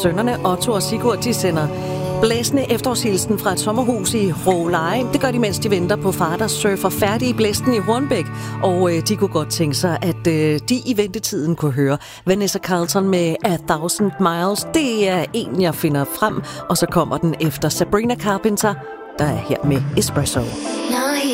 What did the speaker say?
Sønnerne Otto og Sigurd, de sender blæsende efterårshilsen fra et sommerhus i Råleje. Det gør de, mens de venter på far, der surfer færdig i blæsten i Hornbæk. Og de kunne godt tænke sig, at de i ventetiden kunne høre Vanessa Carlton med A Thousand Miles. Det er en, jeg finder frem, og så kommer den efter Sabrina Carpenter, der er her med Espresso.